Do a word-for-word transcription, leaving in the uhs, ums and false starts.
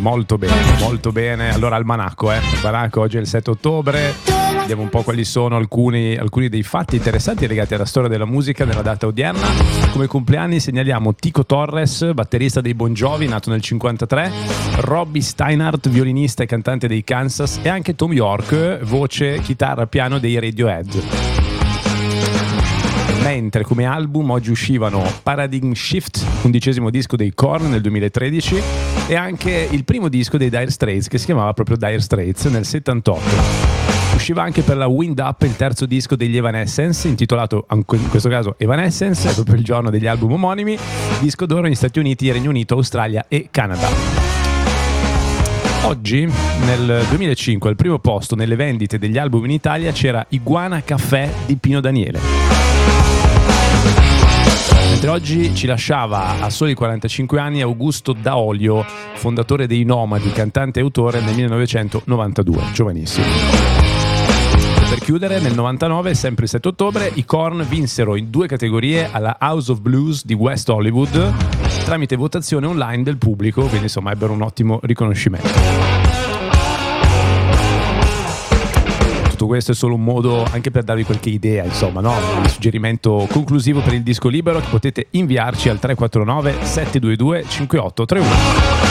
molto bene, molto bene. Allora almanacco, eh. Almanacco, oggi è il sette ottobre. Vediamo un po' quali sono alcuni, alcuni dei fatti interessanti legati alla storia della musica nella data odierna. Come compleanni segnaliamo Tico Torres, batterista dei Bon Jovi, nato nel cinquantatré, Robbie Steinhardt, violinista e cantante dei Kansas, e anche Tom York, voce, chitarra, piano dei Radiohead. Mentre come album oggi uscivano Paradigm Shift, undicesimo disco dei Korn nel duemilatredici, e anche il primo disco dei Dire Straits, che si chiamava proprio Dire Straits, nel settantotto. Usciva anche per la Wind Up il terzo disco degli Evanescence, intitolato in questo caso Evanescence, è proprio il giorno degli album omonimi, disco d'oro negli Stati Uniti, Regno Unito, Australia e Canada. Oggi, nel duemilacinque, al primo posto nelle vendite degli album in Italia c'era Iguana Caffè di Pino Daniele. Mentre oggi ci lasciava a soli quarantacinque anni Augusto Daolio, fondatore dei Nomadi, cantante e autore nel millenovecentonovantadue, giovanissimo. E per chiudere, nel novantanove, sempre il sette ottobre, i Korn vinsero in due categorie alla House of Blues di West Hollywood tramite votazione online del pubblico, quindi insomma ebbero un ottimo riconoscimento. Tutto questo è solo un modo anche per darvi qualche idea, insomma, no? Un suggerimento conclusivo per il disco libero che potete inviarci al tre quattro nove sette due due cinque otto tre uno.